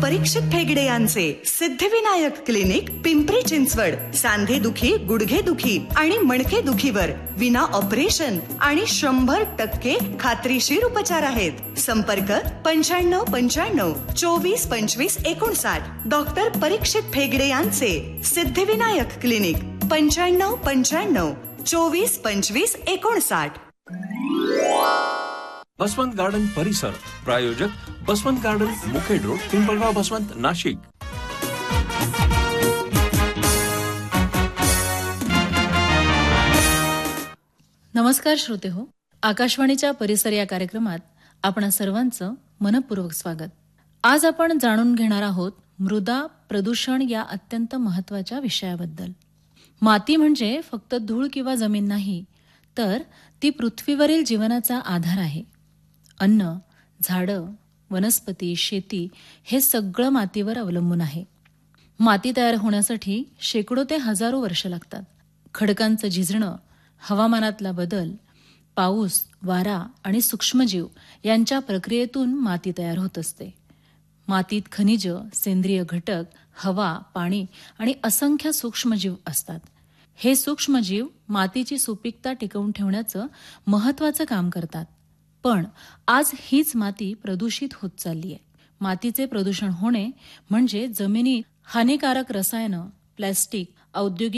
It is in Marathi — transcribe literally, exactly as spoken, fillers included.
परीक्षित फेगडे यांचे सिद्धिविनायक क्लिनिक पिंपरी चिंचवड. सांधे दुखी, गुडघे दुखी आणि मणके दुखीवर विना ऑपरेशन आणि शंभर टक्के खात्रीशीर उपचार आहेत. संपर्क पंच्याण्णव पंच्याण्णव चोवीस पंचवीस एकोणसाठ. डॉक्टर परीक्षित फेगडे यांचे सिद्धिविनायक क्लिनिक पंच्याण्णव पंच्याण्णव चोवीस पंचवीस एकोणसाठ. बसवंत गार्डन परिसर प्रायोजक बसवंत गार्डन, मुखेड रोड, पिंपळगाव, बसवंत, नाशिक. नमस्कार श्रोते हो, आकाशवाणीच्या परिसर या कार्यक्रमात आपण सर्वांचं मनपूर्वक स्वागत. आज आपण जाणून घेणार आहोत मृदा प्रदूषण या अत्यंत महत्वाच्या विषयाबद्दल. माती म्हणजे फक्त धूळ किंवा जमीन नाही, तर ती पृथ्वीवरील जीवनाचा आधार आहे. अन्न, झाडं, वनस्पती, शेती हे सगळं मातीवर अवलंबून आहे. माती तयार होण्यासाठी शेकडो ते हजारो वर्ष लागतात. खडकांचं झिजणं, हवामानातला बदल, पाऊस, वारा आणि सूक्ष्मजीव यांच्या प्रक्रियेतून माती तयार होत असते. मातीत खनिज, सेंद्रिय घटक, हवा, पाणी आणि असंख्य सूक्ष्मजीव असतात. हे सूक्ष्मजीव मातीची सुपीकता टिकवून ठेवण्याचं महत्वाचं काम करतात. पण आज हीच माती प्रदूषित होत चालली आहे. मातीचे प्रदूषण होणे म्हणजे जमिनीत हानिकारक रसायनं, प्लॅस्टिक, औद्योगिक